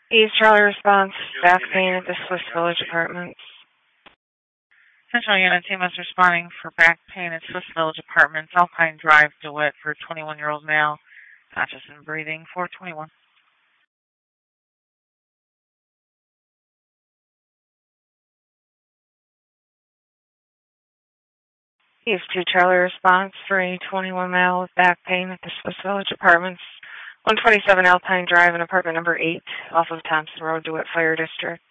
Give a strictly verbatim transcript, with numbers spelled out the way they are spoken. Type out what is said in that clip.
East Charlie response, back pain at the Swiss Village Apartments. Central Unit team is responding for back pain at Swiss Village Apartments, Alpine Drive, DeWitt, for a twenty-one-year-old male, conscious and breathing, four twenty-one. East two Charlie response for a twenty-one male with back pain at the Swiss Village Apartments, one twenty-seven Alpine Drive in apartment number eight, off of Thompson Road, DeWitt Fire District.